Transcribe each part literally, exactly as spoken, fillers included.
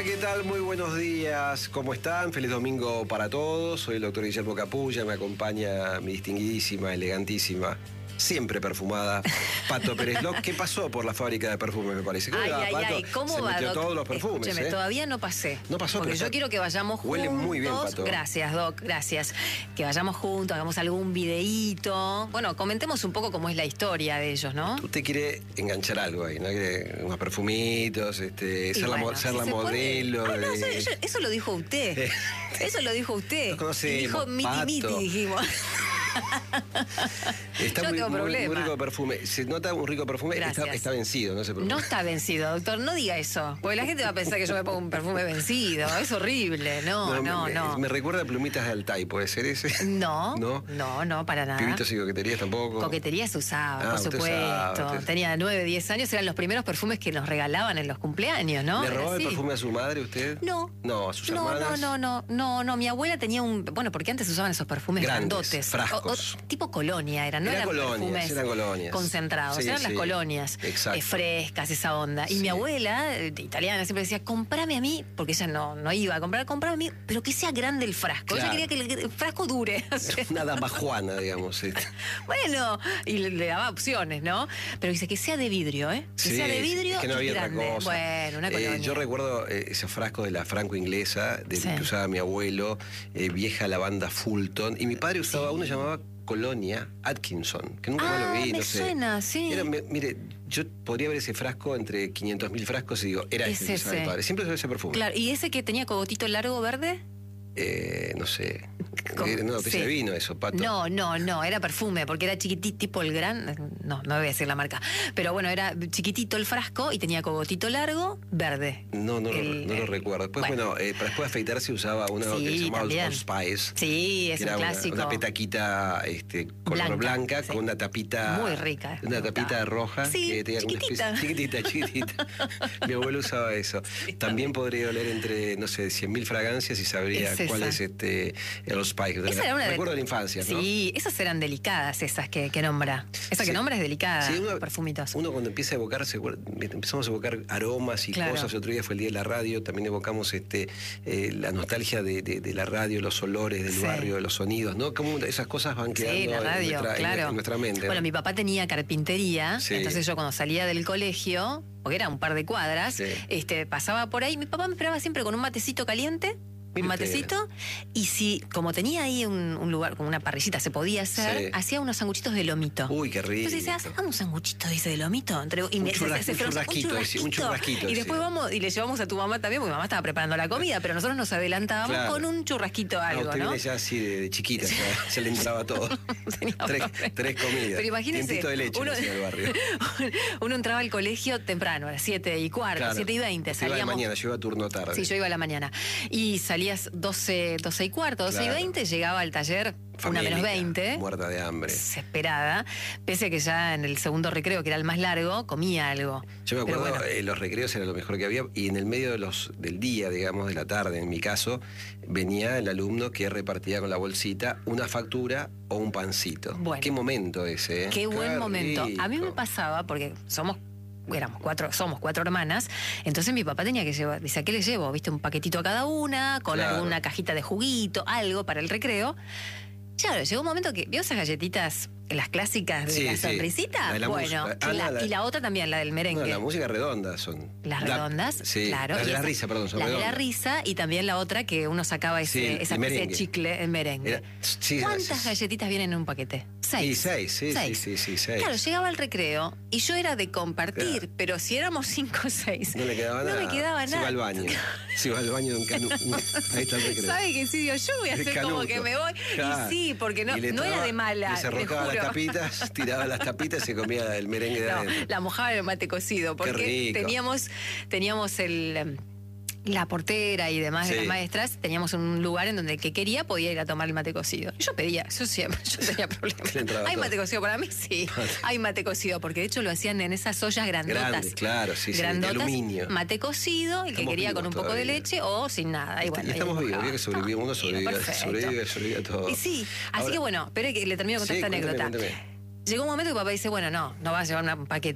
¿qué tal? Muy buenos días. ¿Cómo están? Feliz domingo para todos. Soy el doctor Guillermo Capulla. Me acompaña mi distinguidísima, elegantísima, siempre perfumada, Pato Pérez Locke, que pasó por la fábrica de perfumes, me parece. Ay, va, ay, Pato? ay, ¿cómo Se va, metió Doc? todos los perfumes, Escúcheme, ¿eh? todavía no pasé. No pasó, porque pero yo está... quiero que vayamos juntos. Huele muy bien, Pato. Gracias, Doc, gracias. Que vayamos juntos, hagamos algún videíto. Bueno, comentemos un poco cómo es la historia de ellos, ¿no? Usted quiere enganchar algo ahí, ¿no? Quiere unos perfumitos, este, ser, bueno, la, ser si la se modelo. Puede... Ah, no, de... eso, eso lo dijo usted. Eso lo dijo usted. Nos conocemos, dijo miti Pato. miti, dijimos. Está Yo muy, tengo muy, problema. muy rico de perfume. Se nota un rico perfume, está, está vencido, no se preocupe. No está vencido, doctor, no diga eso. Porque la gente va a pensar que yo me pongo un perfume vencido. Es horrible. No, no, no. Me, no. me recuerda a Plumitas de Altai, ¿puede ser ese? No, no, no, no, para nada. Pibitos y coqueterías tampoco. Coquetería se usaba, ah, por supuesto. Usaba, Tenía nueve, diez años, eran los primeros perfumes que nos regalaban en los cumpleaños, ¿no? ¿Le robaba el perfume a su madre usted? No. No, a sus no, hermanas. No, no, no, no, no. Mi abuela tenía un. Bueno, porque antes usaban esos perfumes grandes, grandotes. frascos. O, o, tipo colonia eran, no Era eran colonias, perfumes eran colonias. concentrados, Sí, eran sí. las colonias. Exacto. Eh, frescas, esa onda. Y Sí. mi abuela, eh, italiana, siempre decía, comprame a mí, porque ella no, no iba a comprar, comprame a mí, pero que sea grande el frasco. Claro. Ella quería que el, el frasco dure. Una dama juana, digamos. Este. Bueno, y le, le daba opciones, ¿no? Pero dice que sea de vidrio, ¿eh? Que Sí, sea de vidrio es que no y había grande. otra cosa. Bueno, una colonia. Eh, yo recuerdo eh, ese frasco de la franco-inglesa, del Sí. que usaba mi abuelo, eh, vieja lavanda Fulton, y mi padre usaba Sí. uno llamaba Colonia Atkinson, que nunca ah, más lo vi, me no sé. suena, sí. Era, me, mire, yo podría ver ese frasco entre quinientos mil frascos y digo, era Es ese que usaba mi ese. padre. Siempre usaba ese perfume. Claro, ¿y ese que tenía cogotito largo verde? Eh, no sé. ¿Cómo? Eh, no, que Sí. se vino eso, Pato. No, no, no, era perfume, porque era chiquitito, tipo el gran. No, no voy a decir la marca. Pero bueno, era chiquitito el frasco y tenía cogotito largo, verde. No, no, El- lo, no lo el- recuerdo. Después, bueno, bueno. eh, para después de afeitarse usaba uno Sí, que se llamaba también. Old Spice. Sí, es que un era una- clásico. Una, petaquita este, color Blanca, blanca, sí. con una tapita. Muy rica. Una tapita Gustaba. roja. Sí, que tenía como una chiquitita. especie- chiquitita, chiquitita. Mi abuelo usaba eso. Sí, También podría oler entre, no sé, cien mil fragancias y sabría Es cuál esa. es este el Old Spice. Esa era una de- Recuerdo de la infancia, ¿no? Sí, esas eran delicadas, esas que, que nombra. Esa que Sí. nombra es delicada, Sí, uno, perfumitos. uno cuando empieza a evocar, se acuerda- empezamos a evocar aromas y Claro. cosas. El otro día fue el día de la radio, también evocamos este eh, la nostalgia de, de- de la radio, los olores del Sí. barrio, los sonidos, ¿no? Como esas cosas van quedando Sí, la radio, en, nuestra, en- claro. en nuestra mente. Bueno, ¿no? mi papá tenía carpintería, Sí. entonces yo cuando salía del colegio, porque era un par de cuadras, Sí. este, pasaba por ahí, mi papá me esperaba siempre con un matecito caliente, Mire un usted. matecito, y si, como tenía ahí un, un lugar, como una parrillita, se podía hacer, Sí. hacía unos sanguchitos de lomito. Uy, qué rico. Entonces dice, haz un sanguchito, dice, de lomito. Entre, y Un me- churras- ese un frozen- churrasquito, decía, un churrasquito, Y después decía. vamos y le llevamos a tu mamá también, porque mamá estaba preparando la comida, pero nosotros nos adelantábamos Claro. con un churrasquito Ah, algo, usted ¿no? viene ya así de, de chiquita, ya, se le entraba todo. Tenía tres, problema. tres comidas. Pero imagínese, Tientito de leche uno, decía el barrio. uno entraba al colegio temprano, a las siete y cuarto, Claro. siete y veinte. Usted iba de Salíamos. mañana, yo iba a turno tarde. Sí, yo iba a la mañana. Y salías doce, doce y cuarto, doce Claro. y veinte, llegaba al taller una menos Famélica, veinte. Muerta de hambre. Desesperada. Pese a que ya en el segundo recreo, que era el más largo, comía algo. Yo me Pero acuerdo, bueno. eh, los recreos era lo mejor que había y en el medio de los, del día, digamos, de la tarde, en mi caso, venía el alumno que repartía con la bolsita una factura o un pancito. Bueno. Qué momento ese, ¿eh? Qué buen momento. A mí me rico. pasaba, porque somos éramos cuatro, somos cuatro hermanas, entonces mi papá tenía que llevar, dice, ¿a qué le llevo? ¿Viste? Un paquetito a cada una, con Claro. alguna cajita de juguito, algo para el recreo. Claro, llegó un momento que, ¿vio esas galletitas, las clásicas de Sí, la sí. sonrisita? La de la Bueno, música. Ah, la- la- y la otra también, la del merengue. No, la música redonda son. Las La- redondas, sí, claro. Las de y la esa- risa, perdón, son Las de la redondas. risa y también la otra que uno sacaba ese, Sí, esa el especie merengue. de chicle, el merengue. Era- sí, ¿Cuántas sí. galletitas vienen en un paquete? Seis. Sí, seis, sí, Seis. sí, sí, sí, seis. Claro, llegaba al recreo y yo era de compartir, Claro. pero si éramos cinco o seis, No le quedaba no nada. me quedaba Se va nada. al baño. Se va al baño de un canu. Ahí está el recreo. ¿Sabe qué sí? Digo, yo voy a El hacer como canuto. que me voy. Claro. Y sí, porque no, Y le no era traba- de mala. Le se le arrojaba las juro. tapitas, tiraba las tapitas y se comía el merengue de No, adentro. la mojaba en el mate cocido, porque rico. teníamos, teníamos el. em, la portera y demás de Sí. las maestras, teníamos un lugar en donde el que quería podía ir a tomar el mate cocido. Yo pedía, yo siempre, yo tenía problemas. Le entraba ¿Hay todo. mate cocido para mí? Sí, hay mate cocido, porque de hecho lo hacían en esas ollas grandotas. Grande, claro, sí, sí, de grandotas, aluminio. Mate cocido, el que Estamos quería vivos con un poco de todavía. leche o sin nada. Y, bueno, y ahí estamos vivos, mojaba. vio que sobrevivimos, uno Estamos sobrevive, vivos, perfecto. sobrevive, sobrevive a todo. Y sí, así Ahora- que bueno, espere que le termino de contar Sí, esta cuénteme, anécdota. cuénteme. Llegó un momento que papá dice, bueno, no, no vas a llevar una- un paquete.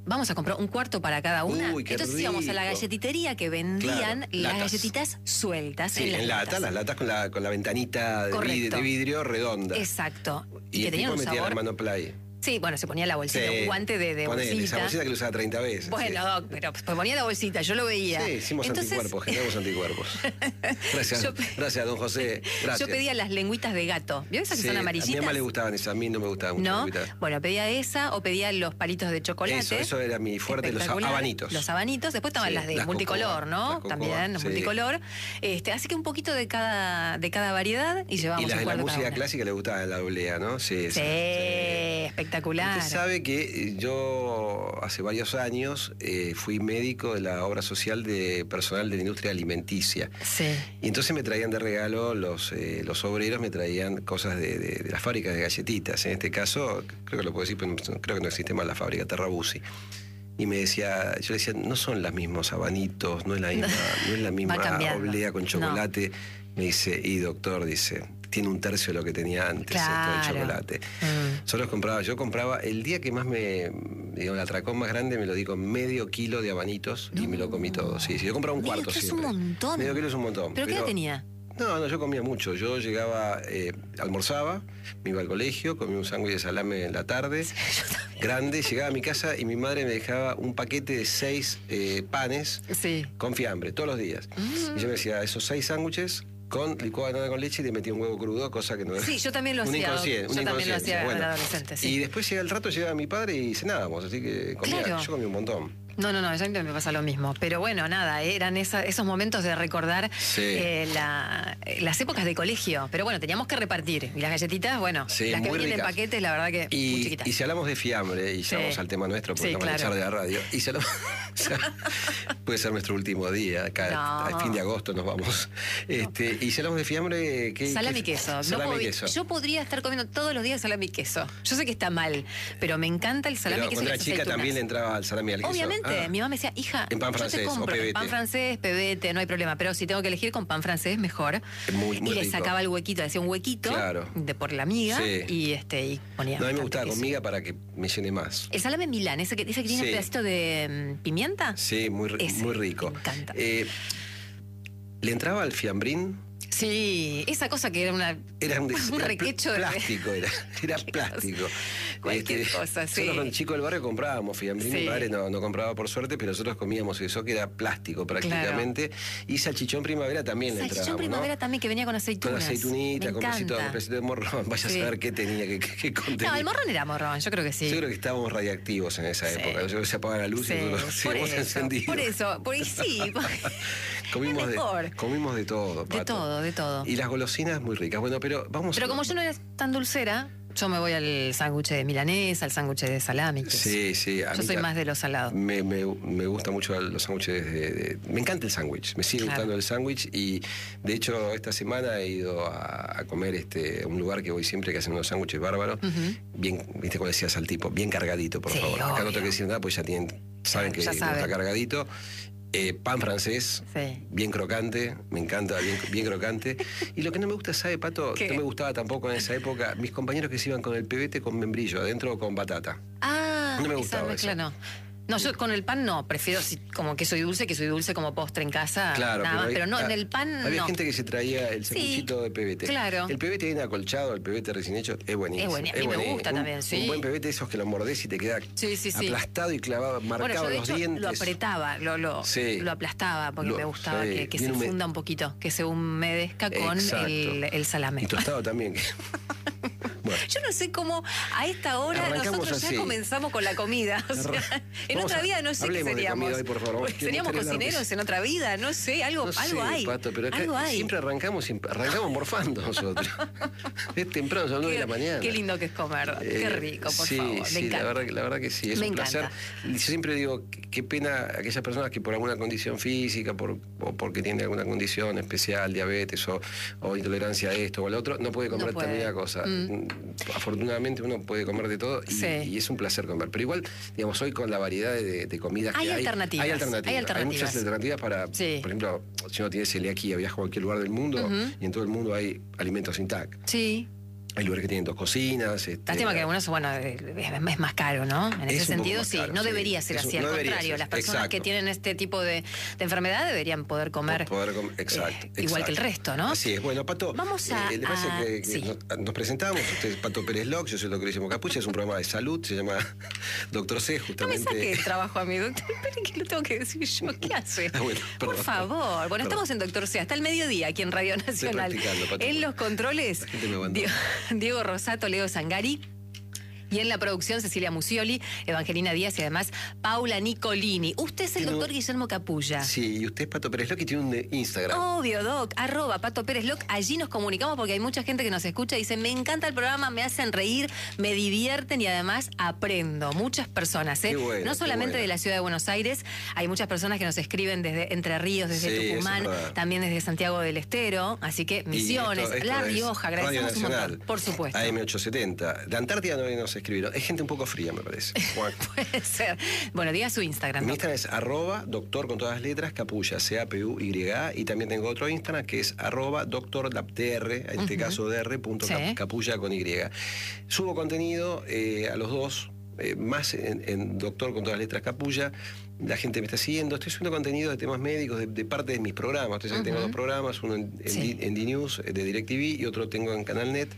vamos a comprar un cuarto para cada una. Uy, qué Entonces íbamos a la rico. galletitería que vendían Claro, las latas. galletitas sueltas. Sí, en las en lata, latas. las latas con la, con la ventanita de Correcto. vidrio, de vidrio redonda. Exacto. Y, que el tenían tipo un metía sabor. la mano play. Sí, bueno, se ponía la bolsita, Sí, un guante de, de ponele, bolsita. esa bolsita que lo usaba treinta veces. Bueno, sí. Doc, pero pues ponía la bolsita, yo lo veía. Sí, hicimos Entonces, anticuerpos, generamos anticuerpos. Gracias, Yo pe- gracias, don José. Gracias. Yo pedía las lengüitas de gato. ¿Vio esas que Sí, son a mi amarillitas? mamá le gustaban esas, a mí no me gustaban mucho. ¿No? las lengüitas. Bueno, pedía esa o pedía los palitos de chocolate. Eso, eso era mi fuerte, los Espectacular. habanitos. Los habanitos. Después estaban Sí, las de las multicolor, cocoa, ¿no? las cocoa, También, los sí. multicolor. Este, así que un poquito de cada, de cada variedad y llevábamos Y las un de la cuarto cada música una. clásica le gustaba la oblea, ¿no? Sí, Sí, sí. espectacular. Usted sabe que yo hace varios años eh, fui médico de la obra social de personal de la industria alimenticia. Sí. Y entonces me traían de regalo, los, eh, los obreros me traían cosas de, de, de las fábricas de galletitas. En este caso, creo que lo puedo decir, pero no- creo que no existe más la fábrica, Terrabusi. Y me decía, yo le decía, no son los mismos abanitos, no es la misma, no es la misma cambiando. oblea con No. chocolate. Me dice, y doctor, dice, tiene un tercio de lo que tenía antes, esto Claro. del chocolate. Mm. Solo compraba, yo compraba, el día que más me, digo, el atracón más grande me lo di con medio kilo de abanitos y me lo comí todo. Sí, sí, yo compraba un Medio cuarto kilo es siempre. un montón. Medio kilo es un montón. ¿Pero qué edad tenía? No, no, yo comía mucho. Yo llegaba, eh, almorzaba, me iba al colegio, comía un sándwich de salame en la tarde, grande, llegaba a mi casa y mi madre me dejaba un paquete de seis eh, panes Sí. con fiambre, todos los días. Mm. Y yo me decía, esos seis sándwiches con licuado de banana con leche y le metía un huevo crudo, cosa que no Sí, yo también lo un hacía. inconsciente, Yo una también lo inconsciencia. hacía Bueno, de adolescente, sí. Y después llega el rato, llegaba mi padre y cenábamos, así que comía, Claro. yo comía un montón. No, no, no, ya me pasa lo mismo. Pero bueno, nada, eran esa- esos momentos de recordar Sí. eh, la- las épocas de colegio. Pero bueno, teníamos que repartir. Y las galletitas, bueno, Sí, las que muy vienen en ricas. paquetes, la verdad que muy Y, chiquitas. y si hablamos de fiambre, y Sí. ya vamos al tema nuestro, porque Sí, vamos a claro. echar de la radio, y si hablamos- puede ser nuestro último día, acá No. al fin de agosto nos vamos. Este, y si hablamos de fiambre, ¿qué? Salami y qué- queso. No Salami y podí- queso. Yo podría estar comiendo todos los días salami y queso. Yo sé que está mal, pero me encanta el salami Pero y queso. cuando y era las chica aceitunas. también le entraba al salami y al queso. Obviamente, Ah. mi mamá me decía, hija, En pan yo francés te o compro pebete. pan francés, pebete, no hay problema, pero si tengo que elegir con pan francés, mejor. Muy, muy y le rico. sacaba el huequito, le hacía un huequito Claro. de por la miga Sí. y este y ponía. No, a mí me bastante gustaba con queso. miga para que me llene más. El salame Milán, ese que, ese que tiene Sí. un pedacito de mm, pimienta. Sí, muy, ri- Ese, muy rico. me encanta. Eh, ¿Le entraba al fiambrín? Sí, esa cosa que era una Era un, des- un era pl- requecho de plástico, era, era plástico. Cualquier cosa, sí. Nosotros con el chico del barrio comprábamos fiambrín, Sí. mi padre no, no compraba por suerte, pero nosotros comíamos eso que era plástico prácticamente. Y salchichón primavera también le salchichón entrábamos, primavera ¿no? también que venía con Con aceitunas. aceitunita, Me con pedacito, encanta. con pedacito de morrón. Vaya Sí. a saber qué tenía, qué, qué, qué contenido. No, el morrón era morrón, yo creo que sí. Yo creo que estábamos radiactivos en esa Sí. época. Yo creo que se apaga la luz Sí, y nosotros por seguimos eso, encendidos. por eso, por sí, porque comimos, es de, mejor. comimos de todo, De Pato. todo, de todo. Y las golosinas muy ricas. Bueno, pero vamos Pero a... como yo no era tan dulcera, yo me voy al sándwich de milanesa, al sándwich de salami. que es- Sí, sí. a Yo mí soy ta- más de los salados. Me, me, me gusta mucho los sándwiches de, de- Me encanta el sándwich, me sigue Claro. gustando el sándwich y de hecho esta semana he ido a, a comer este un lugar que voy siempre que hacen unos sándwiches bárbaros, Ujú. bien, viste como decías al tipo, bien cargadito, por Sí, favor. Acá no obvio. tengo que decir nada, pues ya tienen, saben Claro, que ya no está saben. cargadito. Eh, pan francés, Sí. bien crocante, me encanta, bien, bien crocante. Y lo que no me gusta, ¿sabe, Pato? ¿Qué? No me gustaba tampoco en esa época, mis compañeros que se iban con el pebete con membrillo adentro o con batata. Ah, No me esa gustaba mezcla eso. no. No, yo con el pan no, prefiero si- como que soy dulce, que soy dulce como postre en casa, Claro, nada más, hay- pero no, ah, en el pan había no. gente que se traía el Sí, sanguchito de pebete. claro. El pebete viene acolchado, el pebete recién hecho, es buenísimo. Es bueni- a mí me buenísimo. gusta Un- también, sí. Un buen pebete, esos que lo mordés y te queda Sí, sí, sí. aplastado y clavado, Bueno, marcado yo de los hecho dientes. lo apretaba, lo, lo, Sí. lo aplastaba porque Lo- me gustaba sí, que, que se bien hume- funda un poquito, que se humedezca con Exacto. el, el salame. Y tostado también. Bueno. Yo no sé cómo a esta hora Arrancamos nosotros así. ya comenzamos con la comida. O sea, Arran- en Vamos otra a- vida no sé qué hablemos de seríamos. comida hoy, por favor. Vamos, que Seríamos me gustaría hablar de cocineros eso. en otra vida, no sé, algo, No algo sé, hay. Pato, pero acá algo hay. siempre arrancamos, siempre- arrancamos morfando nosotros. Es temprano, son las nueve de la mañana. Qué lindo que es comer, qué Eh, rico, por sí, favor. Me sí, encanta. La verdad, que- la verdad que sí, es Me un placer. encanta. Yo siempre digo, qué qué pena aquellas personas que por alguna condición física, por, o porque tienen alguna condición especial, diabetes o, o intolerancia a esto o al otro, no puede comer No puede. determinada cosa. Mm. Afortunadamente uno puede comer de todo y, Sí. y es un placer comer. Pero igual, digamos, hoy con la variedad de, de comidas Hay que hay, alternativas, hay alternativas. hay alternativas. muchas alternativas para, Sí. por ejemplo, si uno tiene celiaquía, viaja a cualquier lugar del mundo Ujú. y en todo el mundo hay alimentos sin T A C. Sí. Hay lugares que tienen dos cocinas. Este, Lástima que algunos, bueno, es, es más caro, ¿no? En ese sentido, sí. Caro, no sí. debería ser Eso, así. no Al debería contrario, ser. las personas Exacto. que tienen este tipo de, de enfermedad deberían poder comer, poder com exacto, eh, exacto. igual que el resto, ¿no? Así es. Bueno, Pato, vamos a... eh, ¿le parece a... que, que sí. nos, nos presentamos? Usted es Pato Pérez Locke, yo soy el doctor Guillermo Capulla, es un programa de salud, se llama Doctor C, No me justamente. saque el trabajo a mí, doctor. Espere que lo tengo que decir yo. ¿Qué hace? Ah, bueno, Por perdón. favor. Bueno, Perdón. estamos en Doctor C hasta el mediodía aquí en Radio Nacional. practicando, Pato. En los controles, La gente me abandona. Diego, Diego Rosato, Leo Zangari. Y en la producción, Cecilia Musioli, Evangelina Díaz y además Paula Nicolini. Usted es el Tiene un- doctor Guillermo Capulla. Sí, y usted es Pato Pérez Locke y tiene un eh, Instagram. Obvio, Doc, arroba Pato Pérez Locke. Allí nos comunicamos porque hay mucha gente que nos escucha y dice, me encanta el programa, me hacen reír, me divierten y además aprendo. Muchas personas, ¿eh? Qué bueno, no qué solamente bueno. de la ciudad de Buenos Aires, hay muchas personas que nos escriben desde Entre Ríos, desde Sí, eso es Tucumán, verdad. también desde Santiago del Estero, así que Y Misiones, esto- esto La es Rioja, Radio agradecemos un Nacional, montón, por supuesto. A M ochocientos setenta. De Antártida no nos escribieron. Es gente un poco fría, me parece. Puede ser. Bueno, diga su Instagram. Mi Doc. Instagram es arroba doctor con todas las letras, Capulla, C A P U Y A, y también tengo otro Instagram que es arroba doctor dr, en este Ujú. caso dr, punto Sí. cap- capulla con Y. Subo contenido eh, a los dos, eh, más en, en doctor con todas las letras Capulla. La gente me está siguiendo. Estoy subiendo contenido de temas médicos, de, de parte de mis programas. Entonces Ujú. tengo dos programas, uno en, en, Sí. D- en D-News eh, de DirecTV y otro tengo en Canal Net.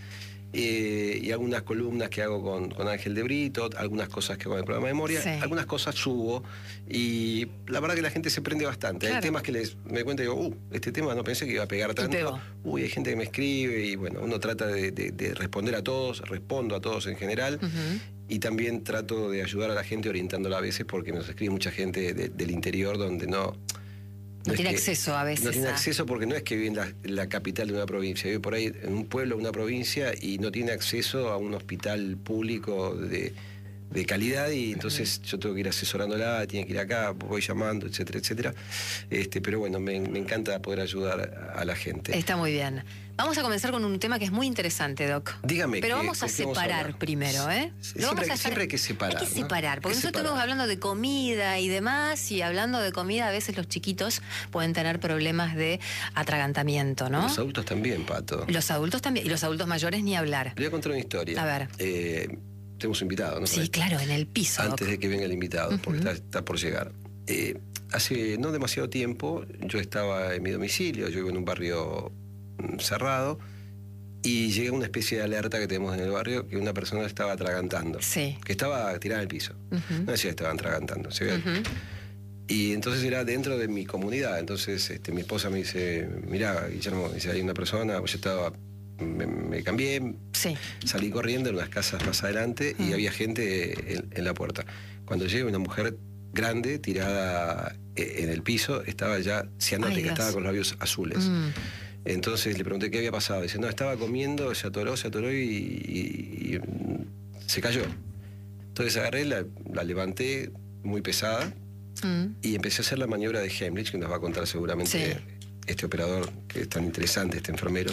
Eh, y algunas columnas que hago con, con Ángel de Brito, algunas cosas que hago en el programa de memoria, Sí. algunas cosas subo y la verdad que la gente se prende bastante. Hay Claro. temas que les me cuenta y digo, uh, este tema no pensé que iba a pegar tanto. pegó. Uy, hay gente que me escribe y bueno, uno trata de, de- de responder a todos, respondo a todos en general. Ujú. Y también trato de ayudar a la gente orientándola a veces porque nos escribe mucha gente de- del interior donde no... No es tiene que- acceso a veces No tiene a- acceso porque no es que vive en la, en la capital de una provincia, vive por ahí en un pueblo, una provincia y no tiene acceso a un hospital público de, de calidad y entonces yo tengo que ir asesorándola, tiene que ir acá, voy llamando, etcétera, etcétera. Este, pero bueno, me, me encanta poder ayudar a, a la gente. Está muy bien. Vamos a comenzar con un tema que es muy interesante, Doc. Dígame. Pero ¿qué- vamos a qué vamos a separar hablar? primero, ¿eh? Sí, Lo vamos siempre, a siempre hay que separar. Hay que ¿no? separar, porque Hay que nosotros separar. estamos hablando de comida y demás, y hablando de comida, a veces los chiquitos pueden tener problemas de atragantamiento, ¿no? Los adultos también, Pato. Los adultos también, y los adultos mayores ni hablar. Le voy a contar una historia. A ver. Eh, tenemos un invitado, ¿no? Sí, claro, en el piso, Antes Doc. de que venga el invitado, porque Ujú. está, está por llegar. Eh, hace no demasiado tiempo yo estaba en mi domicilio, yo vivo en un barrio mm, cerrado, y llegué a una especie de alerta que tenemos en el barrio que una persona estaba atragantando, Sí. que estaba tirada al piso. Ujú. No decía que estaban atragantando, se ve. Ujú. Y entonces era dentro de mi comunidad. Entonces este, mi esposa me dice, mirá, Guillermo, dice, hay una persona, yo estaba, me, me cambié, Sí. salí corriendo en unas casas más adelante y Mm. había gente en, en la puerta. Cuando llega una mujer grande tirada eh, en el piso, estaba ya Ay, cianote, que Dios. estaba con los labios azules. Mm. Entonces le pregunté qué había pasado. Dice, no, estaba comiendo, se atoró, se atoró y, y- y, mm, se cayó. Entonces agarré, la, la levanté muy pesada Mm. y empecé a hacer la maniobra de Heimlich, que nos va a contar seguramente Sí. este operador, que es tan interesante, este enfermero.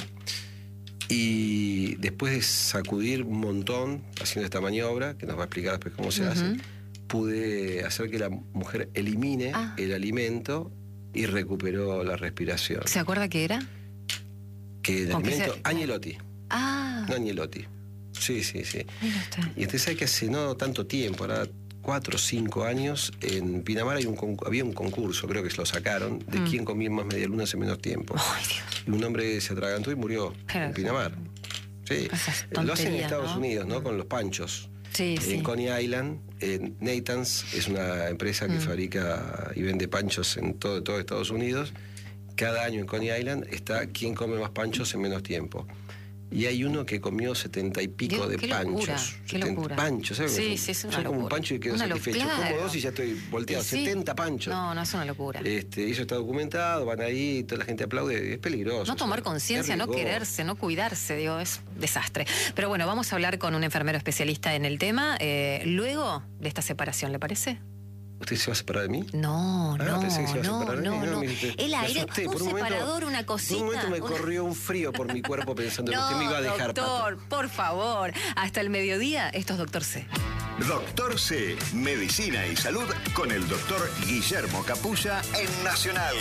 Y después de sacudir un montón haciendo esta maniobra, que nos va a explicar después cómo se Ujú. hace, pude hacer que la mujer elimine Ah. el alimento y recuperó la respiración. ¿Se acuerda qué era? Que el ¿Con qué alimento, se- Agnelotti, Ah, no Agnelotti. Sí, sí, sí. mira usted. Y usted sabe que hace no tanto tiempo, ahora cuatro o cinco años, en Pinamar hay un concu- había un concurso, creo que se lo sacaron, de Mm. quién comía más medialunas en menos tiempo. Ay, Dios. Y un hombre se atragantó y murió Pero- en Pinamar. Sí. Esas Lo hacen en tonterías, Estados ¿no? Unidos, ¿no? Con los panchos. Sí, sí. En Coney Island, en Nathan's, es una empresa que Mm. fabrica y vende panchos en todo, todo Estados Unidos. Cada año en Coney Island está quién come más panchos en menos tiempo. Y hay uno que comió setenta y pico Dios, de qué panchos. locura, qué setenta locura. panchos, ¿sabes? Sí, sí, es una Soy como un locura. pancho y quedo Una lo- satisfecho. claro. Como dos y ya estoy volteado. Y sí. setenta panchos. No, no es una locura. Este, eso está documentado, van ahí, toda la gente aplaude, es peligroso. No tomar o sea, conciencia, es no riesgoso. quererse, no cuidarse, digo, es desastre. Pero bueno, vamos a hablar con un enfermero especialista en el tema eh, luego de esta separación, ¿le parece? ¿Usted se va a separar de mí? No, Ah, no, pensé que se iba a no, separar de no, mí. no. me dijiste- El me aire, asusté. un Por momento- separador, una cosita. Por un momento me una- corrió un frío por mi cuerpo pensando que usted me iba a dejar, Pato. doctor, por favor. Hasta el mediodía, esto es Doctor C. Doctor C, Medicina y Salud con el doctor Guillermo Capulla en Nacional.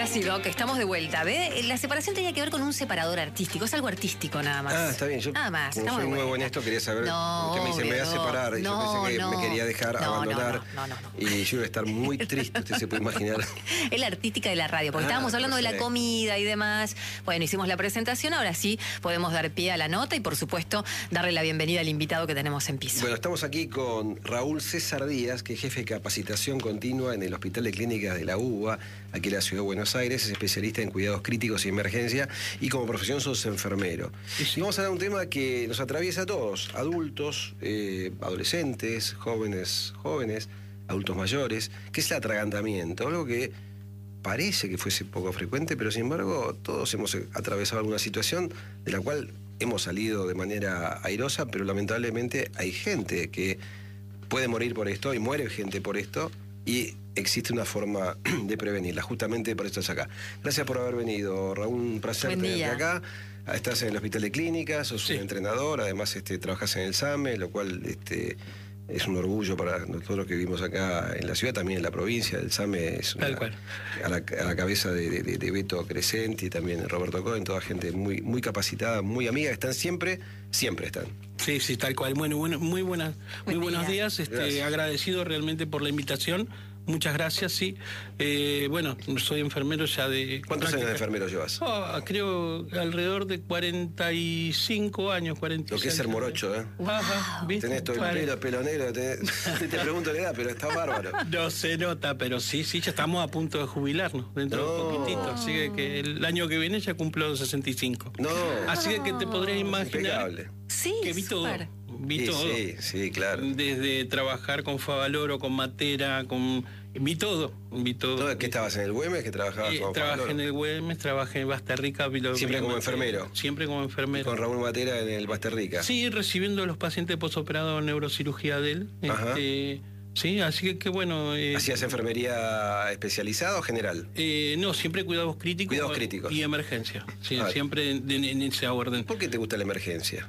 sí, Doc, estamos de vuelta. ¿Ve? La separación tenía que ver con un separador artístico, es algo artístico nada más. Ah, está bien. Yo, nada más. como soy nuevo en esto, quería saber. No, usted me dice, me voy a separar. Y no, yo pensé que no, me quería dejar no, abandonar. No, no, no, no. Y yo iba a estar muy triste, usted se puede imaginar. Es la artística de la radio, porque Ah, estábamos hablando de la perfecto. comida y demás. Bueno, hicimos la presentación, ahora sí podemos dar pie a la nota y, por supuesto, darle la bienvenida al invitado que tenemos en piso. Bueno, estamos aquí con Raúl César Díaz, que es jefe de capacitación continua en el Hospital de Clínicas de la U B A, aquí en la Ciudad de Buenos Aires, es especialista en cuidados críticos y emergencia, y como profesión sos enfermero. Sí, sí. Y vamos a hablar de un tema que nos atraviesa a todos, adultos, eh, adolescentes, jóvenes, jóvenes, adultos mayores, que es el atragantamiento, algo que parece que fuese poco frecuente, pero sin embargo todos hemos atravesado alguna situación de la cual hemos salido de manera airosa, pero lamentablemente hay gente que puede morir por esto y muere gente por esto, y existe una forma de prevenirla. Justamente por eso estás acá. Gracias por haber venido, Raúl. Un placer Buen tenerte día. acá. Estás en el Hospital de Clínicas, sos Sí. un entrenador, además este, trabajas en el SAME, lo cual este, es un orgullo para todos los que vivimos acá en la ciudad, también en la provincia. El SAME es una- Tal cual. A, la, a la cabeza de, de, de Beto Crescenti y también Roberto Cohen, toda gente muy, muy capacitada, muy amiga, están siempre, siempre están. Sí, sí, tal cual. Bueno, bueno muy buenas, muy Buen buenos día. días. Este, Gracias. agradecido realmente por la invitación. Muchas gracias, sí. Eh, bueno, soy enfermero ya de... ¿Cuántos años de práctica- enfermero llevas? Ah, creo alrededor de cuarenta y cinco años, cuarenta y seis. Lo que es ser morocho, ¿eh? Ajá, ¿viste? Tenés todo el Vale. pelo, pelo negro, tenés- te pregunto la edad, pero está bárbaro. No se nota, pero sí, sí, ya estamos a punto de jubilarnos dentro No. de un poquitito. Así que, que el año que viene ya cumplo sesenta y cinco. No, Así que te podrías imaginar impecable. Sí, que vi todo. súper. Vi Sí, todo. sí, sí, claro. Desde trabajar con Favaloro, con Matera, con... Vi todo, vi todo. ¿Todo- ¿Qué estabas en el Güemes? ¿Que trabajabas Eh, con trabajé Favaloro? en el Güemes, trabajé en Basterrica. Vilo- Siempre como Vilo- enfermero. Siempre como Y enfermero. con Raúl Matera en el Basterrica. Sí, recibiendo a los pacientes posoperados en neurocirugía de él. Ajá. Este, sí, así que, que bueno. eh, ¿Hacías enfermería especializada o general? eh, no, siempre cuidados críticos. Cuidados críticos. Y emergencia. Sí, Ah. siempre en, en- en ese orden. ¿Por qué te gusta la emergencia?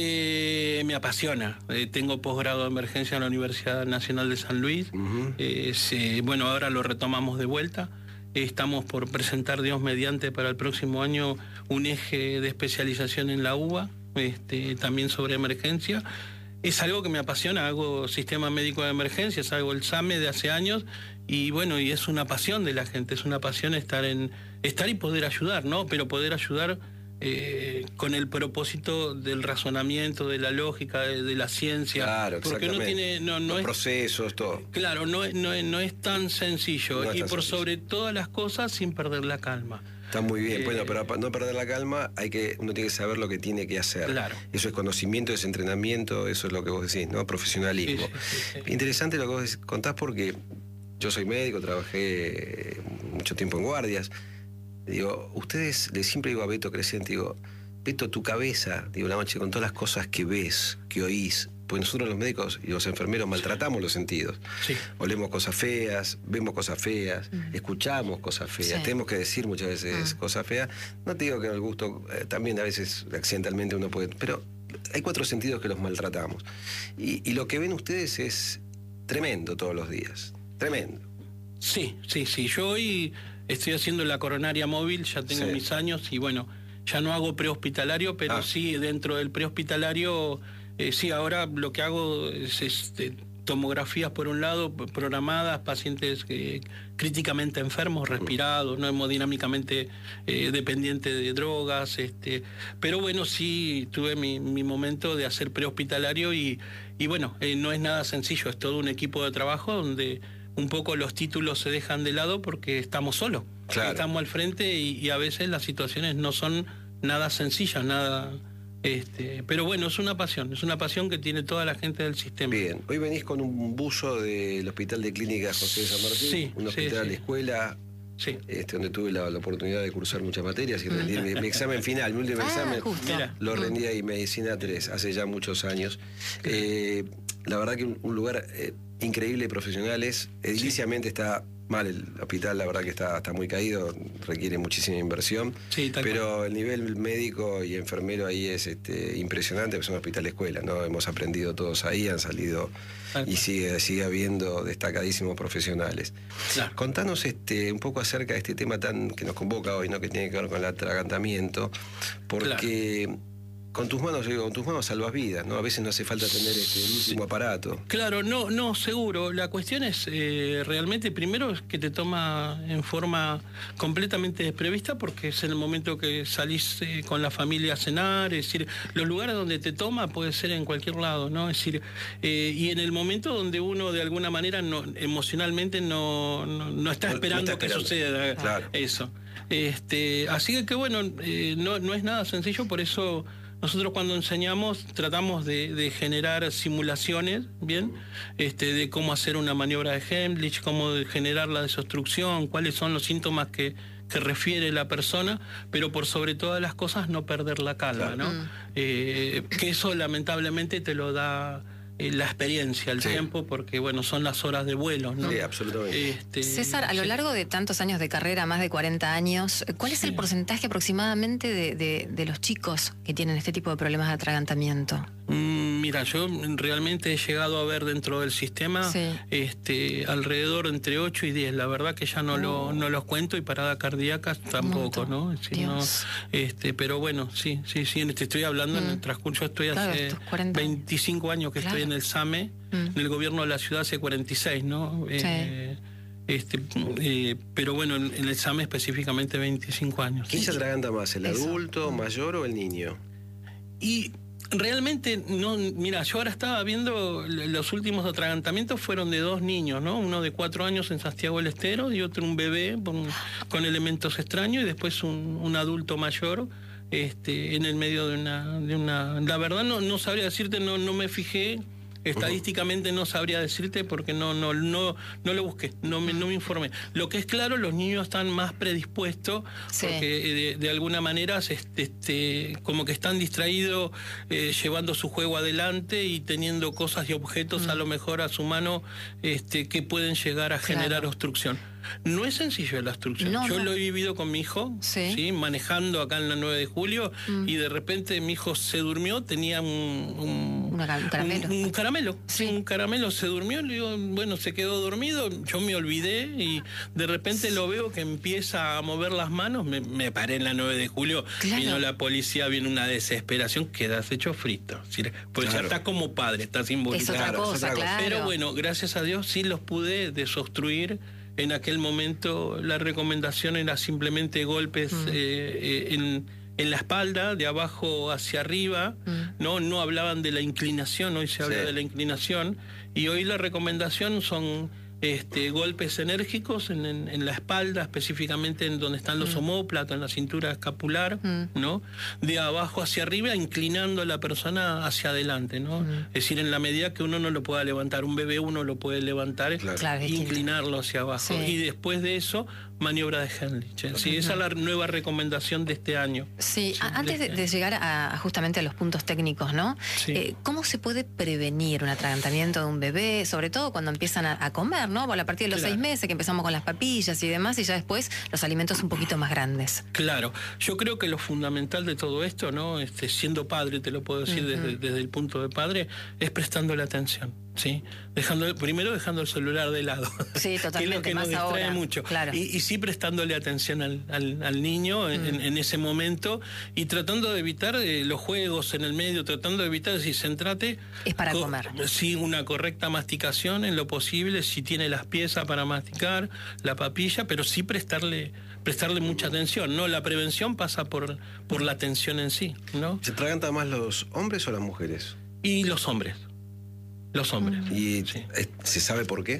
Eh, me apasiona. Eh, tengo posgrado de emergencia en la Universidad Nacional de San Luis. Ujú. Eh, se- bueno, ahora lo retomamos de vuelta. Eh, Estamos por presentar, Dios mediante, para el próximo año un eje de especialización en la U B A, este, también sobre emergencia. Es algo que me apasiona, hago sistema médico de emergencias, hago el SAME de hace años y bueno, y es una pasión de la gente, es una pasión estar en estar y poder ayudar, ¿no? Pero poder ayudar eh, con el propósito del razonamiento, de la lógica, de, de la ciencia. Claro, porque no exactamente. tiene, no, no Los es procesos, todo. Claro, no, es- no, es- no es tan sencillo No es y tan por sencillo. sobre todas las cosas sin perder la calma. Está muy bien, Eh, bueno, pero para no perder la calma, hay que, uno tiene que saber lo que tiene que hacer. Claro. Eso es conocimiento, es entrenamiento, eso es lo que vos decís, ¿no? Profesionalismo. Sí, sí, sí, sí. Interesante lo que vos contás porque yo soy médico, trabajé mucho tiempo en guardias. Digo, ustedes, le siempre digo a Beto Crescenti, digo, Beto, tu cabeza, digo, la noche con todas las cosas que ves, que oís, pues nosotros los médicos y los enfermeros maltratamos los sentidos. Sí. Olemos cosas feas, vemos cosas feas, escuchamos cosas feas, Sí. tenemos que decir muchas veces Mm. cosas feas. No te digo que el gusto, eh, también a veces accidentalmente uno puede, pero hay cuatro sentidos que los maltratamos. Y, y lo que ven ustedes es tremendo todos los días, tremendo. Sí, sí, sí. Yo hoy estoy haciendo la coronaria móvil, ya tengo Sí. mis años y bueno, ya no hago prehospitalario, pero Ah. sí dentro del prehospitalario, eh, sí, ahora lo que hago es este, tomografías por un lado, p- programadas, pacientes eh, críticamente enfermos, respirados, no hemodinámicamente eh, dependientes de drogas, este, pero bueno, sí tuve mi, mi momento de hacer prehospitalario y, y bueno, eh, no es nada sencillo, es todo un equipo de trabajo donde un poco los títulos se dejan de lado porque estamos solos, Claro. estamos al frente y, y a veces las situaciones no son nada sencillas, nada... Este, pero bueno, es una pasión, es una pasión que tiene toda la gente del sistema. Bien, hoy venís con un buzo del Hospital de Clínicas José de San Martín, Sí, un sí, hospital sí. de escuela, Sí. este, donde tuve la, la oportunidad de cursar muchas materias y rendir mi, mi examen final, mi último Ah, examen. justo. Mira. Lo rendí ahí, Medicina tres, hace ya muchos años. Eh, la verdad que un, un lugar eh, increíble de profesionales. Ediliciamente está Mal, el hospital la verdad que está, está muy caído, requiere muchísima inversión, Sí, tal pero cual. el nivel médico y enfermero ahí es este, impresionante, porque es un hospital escuela, ¿no? Hemos aprendido todos ahí, han salido Tal y cual. sigue, sigue habiendo destacadísimos profesionales. Claro. Contanos este, un poco acerca de este tema tan que nos convoca hoy, ¿no? Que tiene que ver con el atragantamiento, porque con tus manos, yo digo, con tus manos salvas vidas, ¿no? A veces no hace falta tener este, el último aparato. Claro, no, no, seguro. La cuestión es eh, realmente, primero, es que te toma en forma completamente desprevista, porque es en el momento que salís eh, con la familia a cenar, es decir, los lugares donde te toma puede ser en cualquier lado, ¿no? Es decir, eh, y en el momento donde uno de alguna manera no, emocionalmente no, no, no está No- no esperando está que esperando. suceda Claro. eso. Este, así que bueno, eh, no, no es nada sencillo, por eso nosotros cuando enseñamos tratamos de, de generar simulaciones, ¿bien? Este, de cómo hacer una maniobra de Heimlich, cómo de generar la desobstrucción, cuáles son los síntomas que, que refiere la persona, pero por sobre todas las cosas no perder la calma, ¿no? Mm. Eh, que eso lamentablemente te lo da eh, la experiencia, el Sí. tiempo, porque bueno, son las horas de vuelo, ¿no? Sí, absolutamente. Este, César, a lo sí. largo de tantos años de carrera, más de cuarenta años, ¿cuál es el Sí. porcentaje aproximadamente de, de- de los chicos que tienen este tipo de problemas de atragantamiento? Mm, Mira, yo realmente he llegado a ver dentro del sistema Sí. este, alrededor entre ocho y diez. La verdad que ya no, lo, no los cuento, y parada cardíaca tampoco, montón. ¿no? Es decir, no, Dios. este, pero bueno, sí, sí, sí, te estoy hablando en Mm. el transcurso, estoy Claro, hace estos cuarenta años. veinticinco años que Claro. estoy en el SAME, Mm. en el gobierno de la ciudad hace cuarenta y seis, ¿no? Eh, este, eh, pero bueno, en, en el SAME específicamente veinticinco años. ¿Quién se atraganta más, el Eso. adulto, mayor o el niño? Y realmente, no, mira, yo ahora estaba viendo l- los últimos atragantamientos fueron de dos niños, ¿no? Uno de cuatro años en Santiago del Estero y otro un bebé con, con elementos extraños, y después un, un adulto mayor este, en el medio de una, de una... La verdad no, no sabría decirte, no, no me fijé. Estadísticamente no sabría decirte porque no no no no lo busqué, no me, no me informé. Lo que es claro, los niños están más predispuestos Sí. porque eh, de, de alguna manera se- este, este, como que están distraídos eh, llevando su juego adelante y teniendo cosas y objetos a lo mejor a su mano este, que pueden llegar a generar Claro. obstrucción. No es sencillo la obstrucción. No, Yo no. lo he vivido con mi hijo, Sí. ¿sí? manejando acá en la nueve de julio, Mm. y de repente mi hijo se durmió, tenía un, un, Una ca- un caramelo. un- un caramelo, Sí. sí, un caramelo, se durmió, le digo, bueno, se quedó dormido, yo me olvidé y de repente lo veo que empieza a mover las manos, me, me paré en la nueve de julio, Claro. vino la policía, viene una desesperación, quedas hecho frito, es decir, pues Claro. ya estás como padre, estás Es involucrado. otra Claro, es cosa, otra cosa. claro. Pero bueno, gracias a Dios sí los pude desobstruir. En aquel momento la recomendación era simplemente golpes Mm. eh, eh, en, en la espalda, de abajo hacia arriba, Mm. no no hablaban de la inclinación, hoy se habla Sí. de la inclinación, y hoy la recomendación son este, golpes enérgicos en, en- en la espalda, específicamente en donde están los omóplatos, en la cintura escapular, Mm. ¿no? De abajo hacia arriba, inclinando a la persona hacia adelante, ¿no? Mm. Es decir, en la medida que uno no lo pueda levantar, un bebé uno lo puede levantar, Claro. Claro, es distinto. inclinarlo hacia abajo. Sí. Y después de eso, maniobra de Heimlich. Sí, esa es la nueva recomendación de este año. Sí, Sí, a- antes de, este- de llegar a, a justamente a los puntos técnicos, ¿no? Sí. Eh, ¿Cómo se puede prevenir un atragantamiento de un bebé, sobre todo cuando empiezan a, a comer, ¿no? Bueno, a partir de los Claro. seis meses que empezamos con las papillas y demás, y ya después los alimentos un poquito más grandes. Claro, yo creo que lo fundamental de todo esto, ¿no? Este, siendo padre, te lo puedo decir Ujú. desde, desde el punto de padre, es prestándole atención, ¿sí? Dejando, primero dejando el celular de lado. Sí, que es lo totalmente, que nos más distrae ahora, mucho. claro. Y, y sí prestándole atención al, al- al niño en, en- en ese momento, y tratando de evitar eh, los juegos en el medio, tratando de evitar, si centrate... Es para co- comer. Sí, una correcta masticación en lo posible, si tiene las piezas para masticar, la papilla, pero sí prestarle prestarle mucha atención, ¿no? La prevención pasa por, por la atención en sí, ¿no? ¿Se atragantan más los hombres o las mujeres? Y los hombres. Los hombres. ¿Y Sí. eh, se sabe por qué?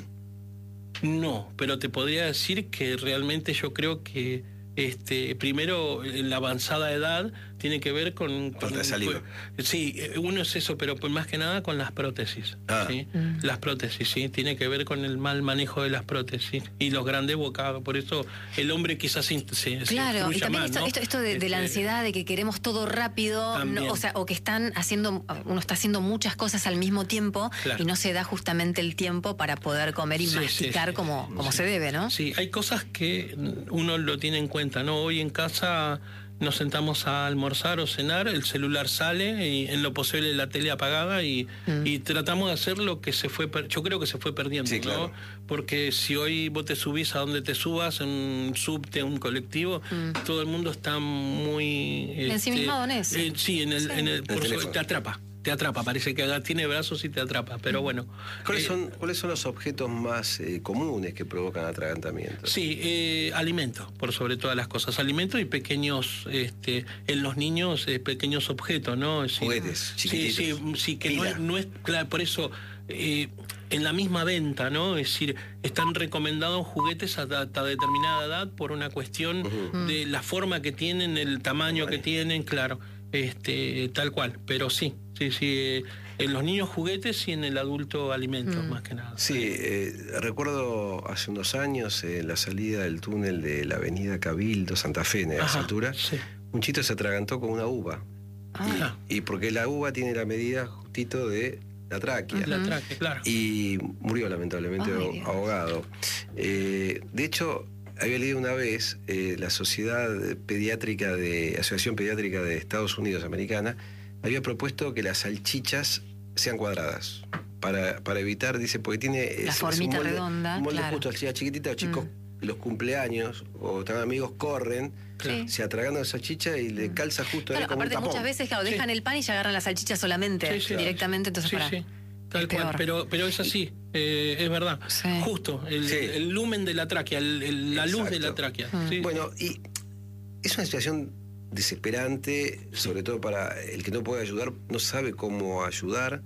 No, pero te podría decir que realmente yo creo que este, primero en la avanzada edad tiene que ver con... con Falta de saliva. Sí, uno es eso, pero pues más que nada con las prótesis. Ah. ¿sí? Mm. Las prótesis, sí, tiene que ver con el mal manejo de las prótesis y los grandes bocados. Por eso el hombre quizás se, se Claro, y también más, esto, ¿no? esto, esto de, este, de la ansiedad, de que queremos todo rápido, no, o sea, o que están haciendo, uno está haciendo muchas cosas al mismo tiempo, claro, y no se da justamente el tiempo para poder comer y sí, masticar sí, sí, como, como sí. se debe, ¿no? Sí, hay cosas que uno lo tiene en cuenta, ¿no? Hoy en casa nos sentamos a almorzar o cenar, el celular sale y en lo posible la tele apagada y, mm. y tratamos de hacer lo que se fue, per yo creo que se fue perdiendo, sí, claro, ¿no? Porque si hoy vos te subís a donde te subas, en un subte, un colectivo, mm. todo el mundo está muy... Ensimismado en eso. Eh, sí, en el, sí. En el, por el eso, te atrapa. Te atrapa, parece que tiene brazos y te atrapa, pero bueno. ¿Cuáles, eh, son, ¿cuáles son los objetos más eh, comunes que provocan atragantamiento? Sí, eh, alimentos, por sobre todas las cosas. Alimentos y pequeños, este, en los niños, eh, pequeños objetos, ¿no? Es decir, juguetes, chiquititos. Sí, sí, sí que no es, no es, claro, por eso... Eh, en la misma venta, ¿no? Es decir, están recomendados juguetes hasta, hasta determinada edad por una cuestión uh-huh. de la forma que tienen, el tamaño vale. que tienen, claro, este, tal cual. Pero sí, sí, sí, en los niños juguetes y en el adulto alimentos, mm. más que nada. Sí, eh, recuerdo hace unos años, en eh, la salida del túnel de la avenida Cabildo, Santa Fe, a esa altura, sí. un chito se atragantó con una uva. Ah. Y, y porque la uva tiene la medida justito de... la tráquea. La tráquea, claro. Y murió lamentablemente Ay, ahogado. Eh, de hecho, había leído una vez eh, la Sociedad Pediátrica de Asociación Pediátrica de Estados Unidos Americana había propuesto que las salchichas sean cuadradas para, para evitar, dice, porque tiene la es, formita es un molde, redonda, un molde claro. justo, salchicha chiquitita, los chicos mm. los cumpleaños o están amigos corren. Sí. Se atragandan la salchicha y le calza justo claro, ahí como aparte un tapón. Muchas veces claro, dejan sí. el pan y ya agarran la salchicha solamente sí, sí, directamente, entonces sí, para sí. Tal cual, pero, pero es así, eh, es verdad. Sí. Justo, el, sí. el lumen de la tráquea, el, el, la luz de la tráquea. Mm. Sí. Bueno, y es una situación desesperante, sobre todo para el que no puede ayudar, no sabe cómo ayudar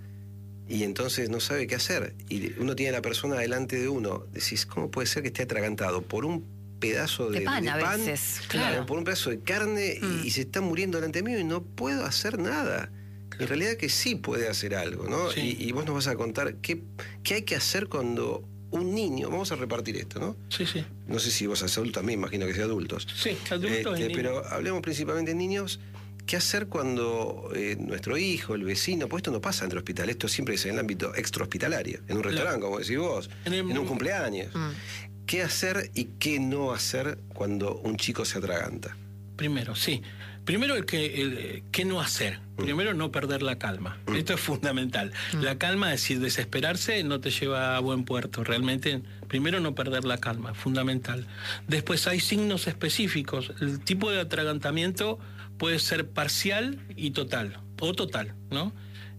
y entonces no sabe qué hacer. Y uno tiene a la persona delante de uno, decís, ¿cómo puede ser que esté atragantado por un pedazo de, de pan, de a pan veces, claro, claro. por un pedazo de carne mm. y, y se está muriendo delante mío y no puedo hacer nada? En realidad que sí puede hacer algo, ¿no? Sí. Y, y vos nos vas a contar qué, qué hay que hacer cuando un niño, vamos a repartir esto, ¿no? Sí, sí. No sé si vos sos adulto, también imagino que sea adultos. Sí, adultos este, y pero hablemos principalmente de niños. ¿Qué hacer cuando eh, nuestro hijo, el vecino, pues esto no pasa entre hospital, esto siempre es en el ámbito extrahospitalario, en un restaurante, claro. como decís vos, en, el... en un cumpleaños? Mm. ¿Qué hacer y qué no hacer cuando un chico se atraganta? Primero, sí. Primero, el que, el, ¿qué no hacer? Primero, no perder la calma. Mm. Esto es fundamental. Mm. La calma, es decir, desesperarse no te lleva a buen puerto. Realmente, primero, no perder la calma, fundamental. Después, hay signos específicos. El tipo de atragantamiento puede ser parcial y total, o total, ¿no?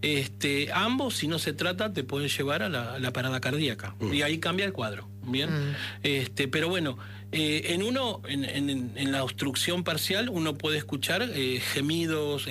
Este, ambos, si no se trata, te pueden llevar a la, a la parada cardíaca. Mm. Y ahí cambia el cuadro, ¿bien? Mm. Este, pero bueno, eh, en uno, en, en, en la obstrucción parcial, uno puede escuchar eh, gemidos,